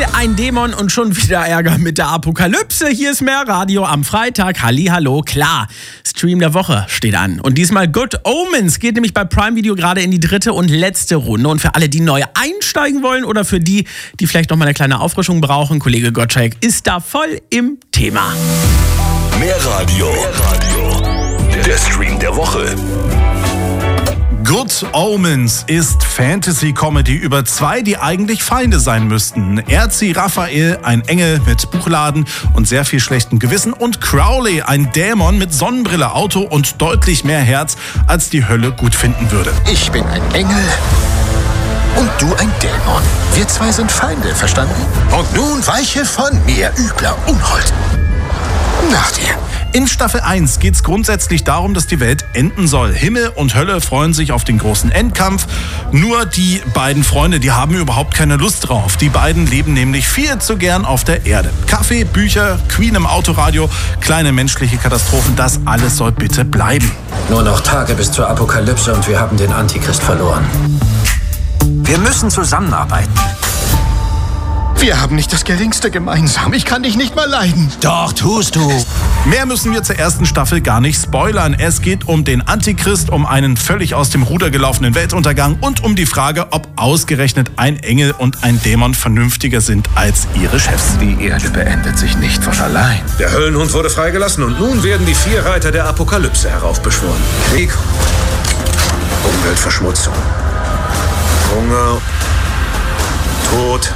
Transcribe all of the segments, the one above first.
ein Dämon und schon wieder Ärger mit der Apokalypse. Hier ist mehr Radio am Freitag. Hallihallo, klar. Stream der Woche steht an. Und diesmal Good Omens geht nämlich bei Prime Video gerade in die 3. und letzte Runde. Und für alle, die neu einsteigen wollen oder für die, die vielleicht noch mal eine kleine Auffrischung brauchen, Kollege Gottschalk ist da voll im Thema. Mehr Radio. Der Stream der Woche. Good Omens ist Fantasy-Comedy über zwei, die eigentlich Feinde sein müssten. Erzi Raphael, ein Engel mit Buchladen und sehr viel schlechtem Gewissen, und Crowley, ein Dämon mit Sonnenbrille, Auto und deutlich mehr Herz, als die Hölle gut finden würde. Ich bin ein Engel und du ein Dämon. Wir zwei sind Feinde, verstanden? Und nun weiche von mir, übler Unhold. Nach dir. In Staffel 1 geht es grundsätzlich darum, dass die Welt enden soll. Himmel und Hölle freuen sich auf den großen Endkampf. Nur die beiden Freunde, die haben überhaupt keine Lust drauf. Die beiden leben nämlich viel zu gern auf der Erde. Kaffee, Bücher, Queen im Autoradio, kleine menschliche Katastrophen, das alles soll bitte bleiben. Nur noch Tage bis zur Apokalypse und wir haben den Antichrist verloren. Wir müssen zusammenarbeiten. Wir haben nicht das Geringste gemeinsam. Ich kann dich nicht mal leiden. Doch, tust du. Mehr müssen wir zur ersten Staffel gar nicht spoilern. Es geht um den Antichrist, um einen völlig aus dem Ruder gelaufenen Weltuntergang und um die Frage, ob ausgerechnet ein Engel und ein Dämon vernünftiger sind als ihre Chefs. Die Erde beendet sich nicht von allein. Der Höllenhund wurde freigelassen und nun werden die 4 Reiter der Apokalypse heraufbeschworen. Krieg, Umweltverschmutzung, Hunger, Tod.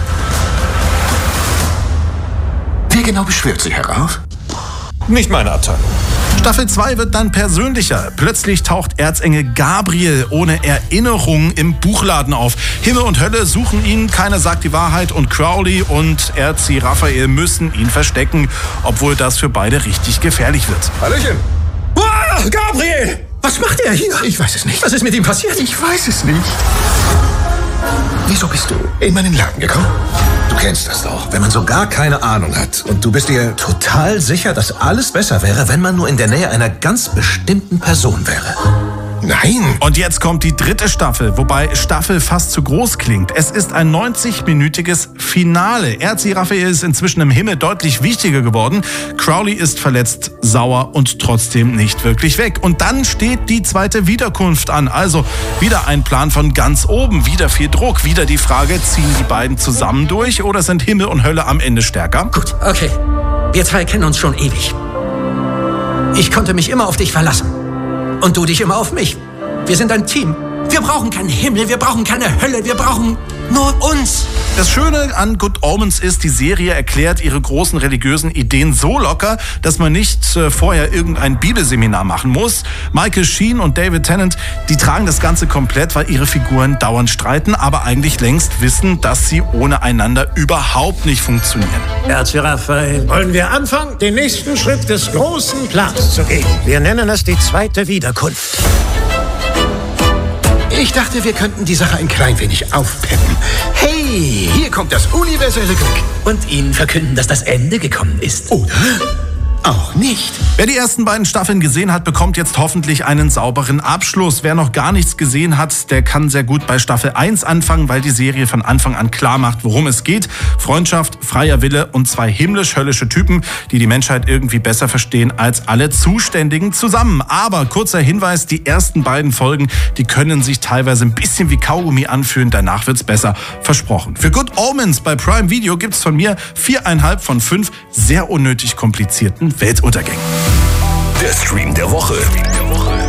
Wer genau beschwört sie herauf? Nicht meine Abteilung. Staffel 2 wird dann persönlicher. Plötzlich taucht Erzengel Gabriel ohne Erinnerung im Buchladen auf. Himmel und Hölle suchen ihn, keiner sagt die Wahrheit und Crowley und Erzi Raphael müssen ihn verstecken, obwohl das für beide richtig gefährlich wird. Hallöchen. Ah, Gabriel! Was macht er hier? Ich weiß es nicht. Was ist mit ihm passiert? Ich weiß es nicht. Wieso bist du in meinen Laden gekommen? Du kennst das doch. Wenn man so gar keine Ahnung hat und du bist dir total sicher, dass alles besser wäre, wenn man nur in der Nähe einer ganz bestimmten Person wäre. Nein. Und jetzt kommt die 3. Staffel, wobei Staffel fast zu groß klingt. Es ist ein 90-minütiges Finale. Erzi Raphael ist inzwischen im Himmel deutlich wichtiger geworden. Crowley ist verletzt, sauer und trotzdem nicht wirklich weg. Und dann steht die 2. Wiederkunft an. Also wieder ein Plan von ganz oben, wieder viel Druck, wieder die Frage, ziehen die beiden zusammen durch oder sind Himmel und Hölle am Ende stärker? Gut, okay. Wir zwei kennen uns schon ewig. Ich konnte mich immer auf dich verlassen. Und du dich immer auf mich. Wir sind ein Team. Wir brauchen keinen Himmel, wir brauchen keine Hölle, wir brauchen nur uns. Das Schöne an Good Omens ist, die Serie erklärt ihre großen religiösen Ideen so locker, dass man nicht vorher irgendein Bibelseminar machen muss. Michael Sheen und David Tennant, die tragen das Ganze komplett, weil ihre Figuren dauernd streiten, aber eigentlich längst wissen, dass sie ohne einander überhaupt nicht funktionieren. Erzi Raphael. Wollen wir anfangen, den nächsten Schritt des großen Plans zu gehen? Wir nennen es die 2. Wiederkunft. Ich dachte, wir könnten die Sache ein klein wenig aufpeppen. Hey, hier kommt das universelle Glück. Und Ihnen verkünden, dass das Ende gekommen ist. Oder auch nicht. Wer die ersten beiden Staffeln gesehen hat, bekommt jetzt hoffentlich einen sauberen Abschluss. Wer noch gar nichts gesehen hat, der kann sehr gut bei Staffel 1 anfangen, weil die Serie von Anfang an klar macht, worum es geht. Freundschaft, freier Wille und 2 himmlisch-höllische Typen, die die Menschheit irgendwie besser verstehen als alle Zuständigen zusammen. Aber kurzer Hinweis, die ersten beiden Folgen, die können sich teilweise ein bisschen wie Kaugummi anfühlen. Danach wird's besser. Versprochen. Für Good Omens bei Prime Video gibt's von mir 4,5 von 5 sehr unnötig komplizierten Weltuntergängen. Der Stream der Woche.